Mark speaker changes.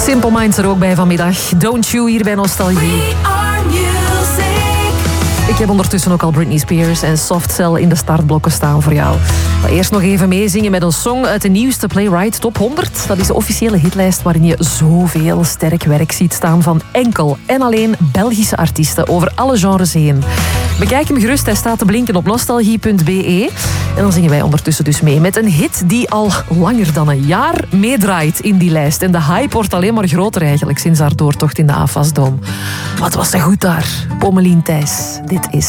Speaker 1: Simple Minds er ook bij vanmiddag. Don't You hier bij Nostalgie. Ik heb ondertussen ook al Britney Spears en Soft Cell in de startblokken staan voor jou. Maar eerst nog even meezingen met een song uit de nieuwste Playwright Top 100. Dat is de officiële hitlijst waarin je zoveel sterk werk ziet staan van enkel en alleen Belgische artiesten over alle genres heen. Bekijk hem gerust, hij staat te blinken op nostalgie.be. En dan zingen wij ondertussen dus mee met een hit die al langer dan een jaar meedraait in die lijst. En de hype wordt alleen maar groter eigenlijk sinds haar doortocht in de AFAS-dom. Wat was ze goed daar, Pommelien Thijs. Dit is